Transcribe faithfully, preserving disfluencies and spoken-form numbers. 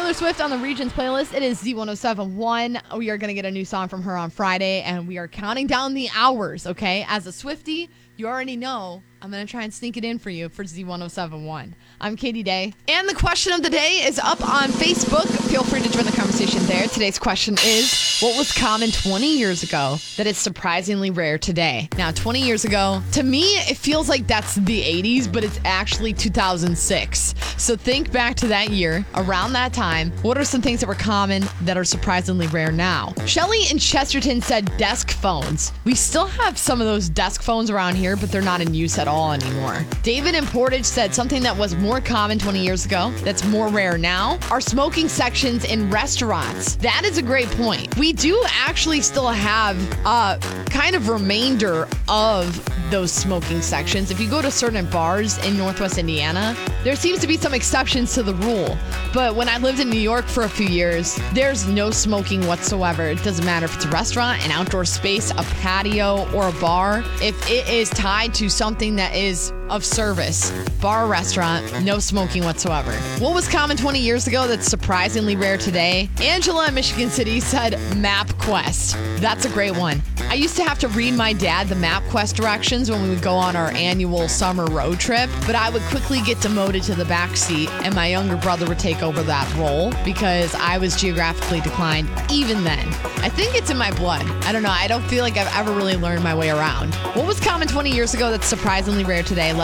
Taylor Swift on the Regions playlist. It is Z one oh seven point one. We are going to get a new song from her on Friday, and we are counting down the hours, okay? As a Swiftie, you already know I'm going to try and sneak it in for you for Z one oh seven point one. I'm Katie Day. And the question of the day is up on Facebook. Feel free to join the conversation there. Today's question is, what was common twenty years ago that is surprisingly rare today? Now, twenty years ago, to me, it feels like that's the eighties, but it's actually two thousand six. So think back to that year. Around that time, what are some things that were common that are surprisingly rare now? Shelly in Chesterton said desk phones. We still have some of those desk phones around here, but they're not in use at all anymore. David in Portage said something that was more common twenty years ago that's more rare now are smoking sections in restaurants. That is a great point. We do actually still have a kind of remainder of those smoking sections. If you go to certain bars in Northwest Indiana, there seems to be some exceptions to the rule. But when I lived in New York for a few years, there's no smoking whatsoever. It doesn't matter if it's a restaurant, an outdoor space, a patio, or a bar. If it is tied to something that is of service, bar or restaurant, no smoking whatsoever. What was common twenty years ago that's surprisingly rare today? Angela in Michigan City said MapQuest. That's a great one. I used to have to read my dad the MapQuest directions when we would go on our annual summer road trip, but I would quickly get demoted to the back seat, and my younger brother would take over that role because I was geographically declined even then. I think it's in my blood. I don't know. I don't feel like I've ever really learned my way around. What was common twenty years ago that's surprisingly rare today?